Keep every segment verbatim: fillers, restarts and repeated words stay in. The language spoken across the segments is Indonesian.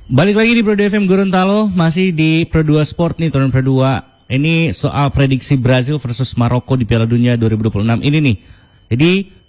Balik lagi di Pro dua F M Gorontalo, masih di Pro dua Sport nih, turun Pro dua. Ini soal prediksi Brazil versus Maroko di Piala Dunia dua ribu dua puluh enam ini nih. Jadi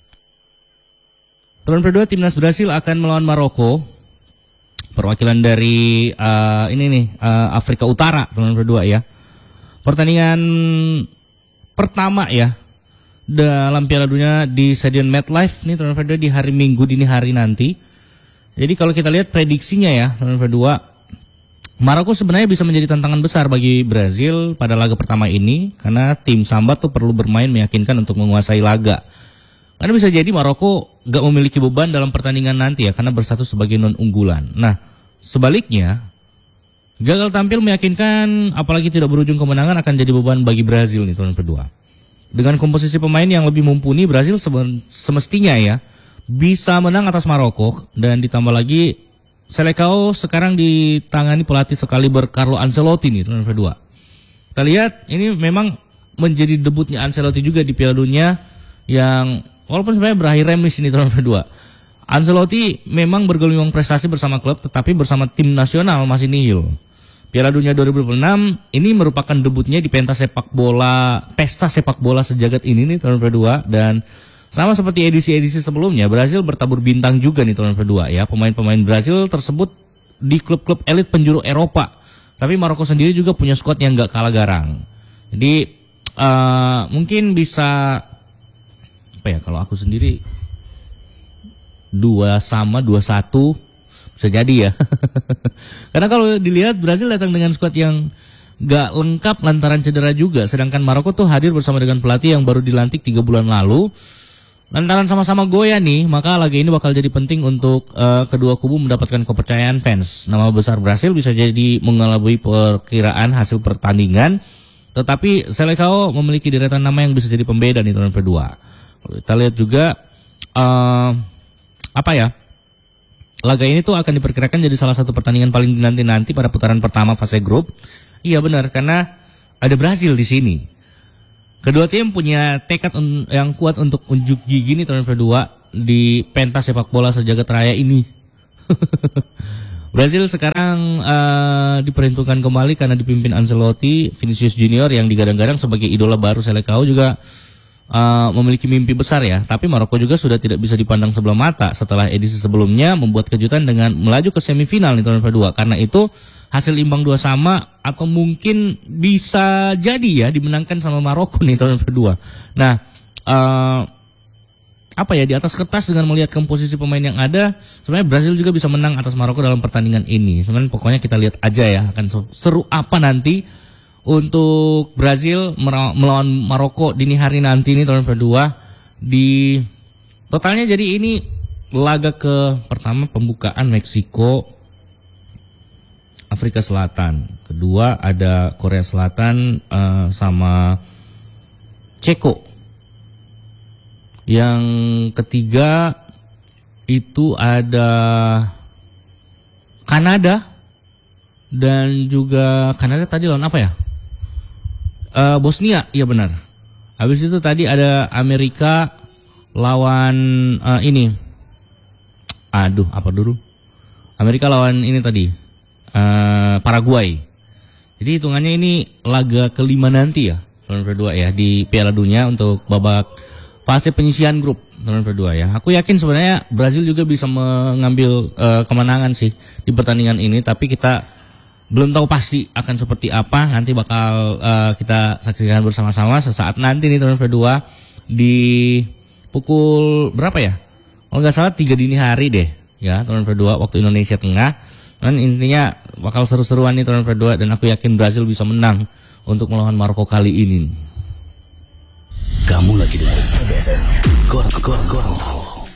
turun Pro dua timnas Brazil akan melawan Maroko. Perwakilan dari uh, ini nih uh, Afrika Utara, turun Pro dua ya. Pertandingan pertama ya dalam Piala Dunia di Stadion MetLife nih, turun Pro dua di hari Minggu dini hari nanti. Jadi kalau kita lihat prediksinya ya, turun Pro dua, Maroko sebenarnya bisa menjadi tantangan besar bagi Brazil pada laga pertama ini, karena tim Samba tuh perlu bermain meyakinkan untuk menguasai laga. Karena bisa jadi Maroko gak memiliki beban dalam pertandingan nanti ya, karena berstatus sebagai non unggulan. Nah, sebaliknya gagal tampil meyakinkan apalagi tidak berujung kemenangan akan jadi beban bagi Brazil nih, turun Pro dua. Dengan komposisi pemain yang lebih mumpuni, Brazil semestinya ya bisa menang atas Maroko, dan ditambah lagi Selecao sekarang ditangani pelatih sekaliber Carlo Ancelotti nih, turun Pro dua. Kita lihat ini memang menjadi debutnya Ancelotti juga di Piala Dunia yang walaupun sebenarnya berakhir remis ini, turun Pro dua. Ancelotti memang bergelimang prestasi bersama klub, tetapi bersama tim nasional masih nihil. Piala Dunia dua ribu dua puluh enam ini merupakan debutnya di pentas sepak bola, pesta sepak bola sejagat ini nih, turun Pro dua, dan sama seperti edisi-edisi sebelumnya, Brazil bertabur bintang juga nih, turun Pro dua ya. Pemain-pemain Brazil tersebut di klub-klub elit penjuru Eropa. Tapi Maroko sendiri juga punya skuad yang gak kalah garang. Jadi uh, mungkin bisa apa ya, kalau aku sendiri dua sama dua satu bisa jadi ya. Karena kalau dilihat Brazil datang dengan skuad yang gak lengkap lantaran cedera juga, sedangkan Maroko tuh hadir bersama dengan pelatih yang baru dilantik tiga bulan lalu. Lantaran sama-sama goyah nih, maka laga ini bakal jadi penting untuk uh, kedua kubu mendapatkan kepercayaan fans. Nama besar Brasil bisa jadi mengelabui perkiraan hasil pertandingan, tetapi Selecao memiliki deretan nama yang bisa jadi pembeda nih, turun Pro dua. Kita lihat juga uh, apa ya, laga ini tuh akan diperkirakan jadi salah satu pertandingan paling dinanti-nanti pada putaran pertama fase grup. Iya benar, karena ada Brazil di sini. Kedua tim punya tekad yang kuat untuk unjuk gigi nih, turun Pro dua di pentas sepak bola sejagat raya ini. Brazil sekarang uh, diperhitungkan kembali karena dipimpin Ancelotti. Vinicius Junior yang digadang-gadang sebagai idola baru Selecao juga uh, memiliki mimpi besar ya. Tapi Maroko juga sudah tidak bisa dipandang sebelah mata setelah edisi sebelumnya membuat kejutan dengan melaju ke semifinal nih, turun Pro dua. Karena itu hasil imbang dua sama atau mungkin bisa jadi ya dimenangkan sama Maroko nih, turun Pro dua. Nah, uh, apa ya, di atas kertas dengan melihat komposisi pemain yang ada, sebenarnya Brazil juga bisa menang atas Maroko dalam pertandingan ini. Sebenarnya pokoknya kita lihat aja ya akan seru apa nanti untuk Brazil melawan Maroko dini hari nanti nih, turun Pro dua. Di totalnya jadi ini laga ke pertama pembukaan Meksiko Afrika Selatan, kedua ada Korea Selatan uh, sama Ceko, yang ketiga itu ada Kanada, dan juga Kanada tadi lawan apa ya, uh, Bosnia, iya benar. Habis itu tadi ada Amerika lawan uh, ini, aduh apa dulu, Amerika lawan ini tadi Uh, Paraguay. Jadi hitungannya ini laga kelima nanti ya, turun Pro dua ya, di Piala Dunia untuk babak fase penyisihan grup, turun Pro dua ya. Aku yakin sebenarnya Brazil juga bisa mengambil uh, kemenangan sih di pertandingan ini, tapi kita belum tahu pasti akan seperti apa. Nanti bakal uh, kita saksikan bersama-sama sesaat nanti nih, turun Pro dua di pukul berapa ya? Kalau nggak salah tiga dini hari deh ya, turun Pro dua waktu Indonesia Tengah. Dan intinya bakal seru-seruan nih, turun Pro dua, dan aku yakin Brazil bisa menang untuk melawan Maroko kali ini. Kamu lagi dengerin Gorontalo.